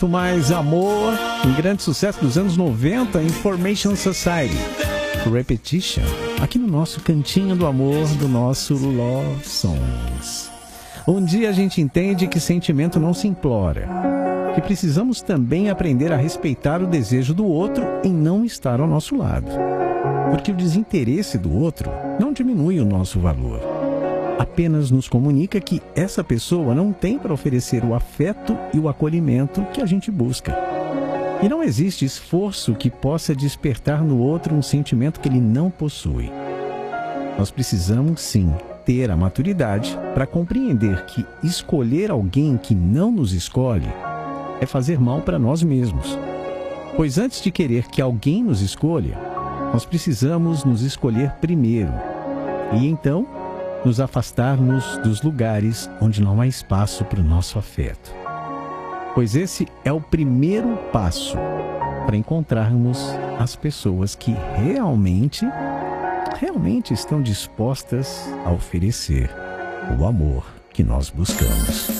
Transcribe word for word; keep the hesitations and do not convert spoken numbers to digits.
Mais amor, um grande sucesso dos anos noventa, Information Society, Repetition, aqui no nosso cantinho do amor, do nosso Love Songs. Um dia a gente entende que sentimento não se implora, que precisamos também aprender a respeitar o desejo do outro em não estar ao nosso lado, porque o desinteresse do outro não diminui o nosso valor. Apenas nos comunica que essa pessoa não tem para oferecer o afeto e o acolhimento que a gente busca. E não existe esforço que possa despertar no outro um sentimento que ele não possui. Nós precisamos, sim, ter a maturidade para compreender que escolher alguém que não nos escolhe é fazer mal para nós mesmos. Pois antes de querer que alguém nos escolha, nós precisamos nos escolher primeiro. E então, nos afastarmos dos lugares onde não há espaço para o nosso afeto. Pois esse é o primeiro passo para encontrarmos as pessoas que realmente, realmente estão dispostas a oferecer o amor que nós buscamos.